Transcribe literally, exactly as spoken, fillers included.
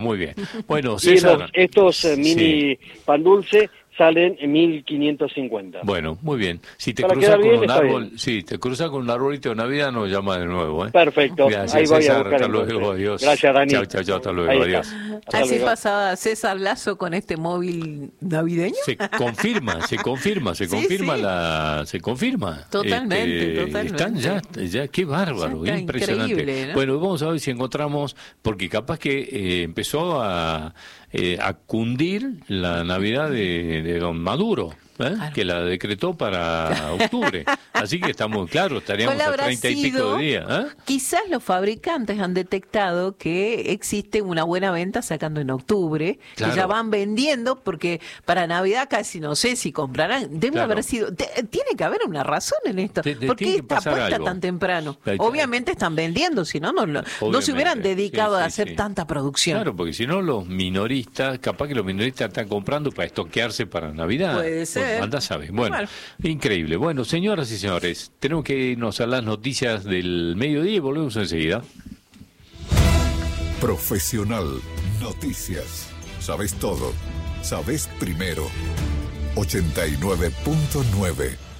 Muy bien. Bueno, Y César. los, estos eh, mini Sí. pan dulce salen en mil quinientos cincuenta. Bueno, muy bien. Si te Para cruzas quedar con bien, un está árbol, bien. sí, te cruzas con un arbolito de Navidad, nos llama de nuevo, ¿eh? Perfecto, Gracias, ahí voy a César. buscar Hasta entonces. luego, adiós. Gracias, Dani. Chao, chao, chao, hasta luego, Ahí adiós. está. Hasta Así luego. pasaba César Lazo con este móvil navideño. Se confirma, se confirma, se Sí, confirma sí. la, se confirma. Totalmente, totalmente. Están ya, ya, qué bárbaro, Ya está impresionante. increíble, ¿no? Bueno, vamos a ver si encontramos, porque capaz que eh, empezó a, eh, a cundir la Navidad de, de Don Maduro. ¿Eh? Claro. Que la decretó para octubre. Así que estamos claros, estaríamos ¿Cuál a habrá treinta y pico sido? de días. ¿Eh? Quizás los fabricantes han detectado que existe una buena venta sacando en octubre, Claro. que ya van vendiendo, porque para Navidad casi no sé si comprarán. Debe Claro. haber sido. te- tiene que haber una razón en esto. Te- te ¿Por tiene qué que esta pasar apuesta algo. tan temprano? Ahí está. Obviamente están vendiendo, si no, no, lo- no se Obviamente. hubieran dedicado Sí, sí, a hacer sí. tanta producción. Claro, porque si no los minoristas, capaz que los minoristas están comprando para estoquearse para Navidad. Puede ser. Bueno, andá a saber. Bueno, Bueno. increíble. Bueno, señoras y señores, tenemos que irnos a las noticias del mediodía y volvemos enseguida. Profesional Noticias. Sabes todo. Sabes primero. ochenta y nueve punto nueve